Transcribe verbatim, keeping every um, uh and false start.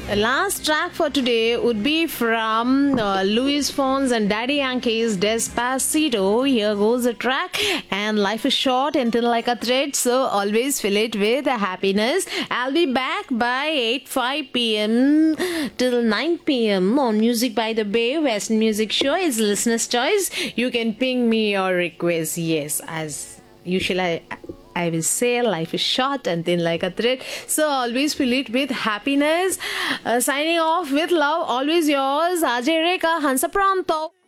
Last track for today would be from uh, Luis Fonsi and Daddy Yankee's Despacito. Here goes the track. And life is short and thin like a thread, so always fill it with happiness. I'll be back by eight five p.m. till nine p.m. on Music by the Bay. Western Music Show is listener's choice. You can ping me your request. Yes, as usual, I I will say life is short and thin like a thread, so always fill it with happiness. Uh, signing off with love, always yours, Ajay Rekha, Hansa Pranto.